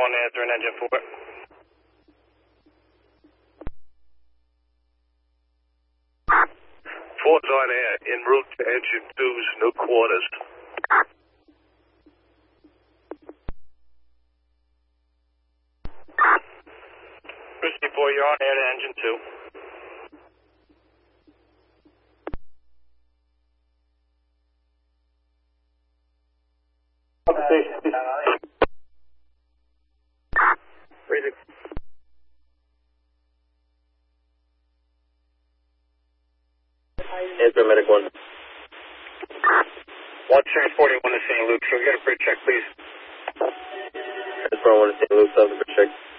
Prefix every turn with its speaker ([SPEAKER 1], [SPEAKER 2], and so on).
[SPEAKER 1] 1, answering engine 4.
[SPEAKER 2] Ford's on air, en route to engine 2's new quarters.
[SPEAKER 1] Whiskey 4, you're on air to engine 2.
[SPEAKER 3] Answer medic 1.
[SPEAKER 1] 1 Series 41 to St. Luke. Can we get a bridge check, please?
[SPEAKER 3] That's 1 to St. Luke, 7 bridge check.